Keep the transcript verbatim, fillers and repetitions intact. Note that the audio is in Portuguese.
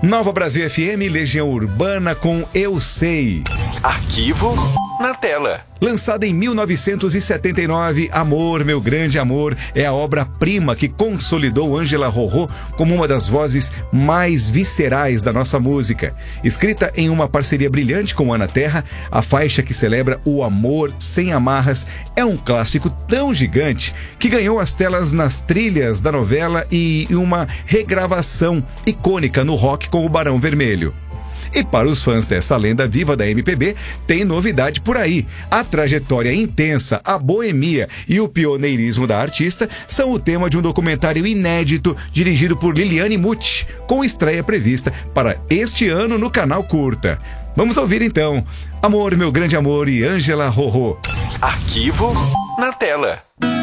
Nova Brasil F M, Legião Urbana com Eu Sei. Arquivo na tela. Lançada em mil novecentos e setenta e nove, Amor, Meu Grande Amor é a obra-prima que consolidou Ângela Rorô como uma das vozes mais viscerais da nossa música. Escrita em uma parceria brilhante com Ana Terra, a faixa que celebra o amor sem amarras é um clássico tão gigante que ganhou as telas nas trilhas da novela e uma regravação icônica no rock com o Barão Vermelho. E para os fãs dessa lenda viva da M P B, tem novidade por aí. A trajetória intensa, a boemia e o pioneirismo da artista são o tema de um documentário inédito dirigido por Liliane Muti, com estreia prevista para este ano no canal Curta. Vamos ouvir então Amor, Meu Grande Amor e Ângela Rorô. Arquivo na tela.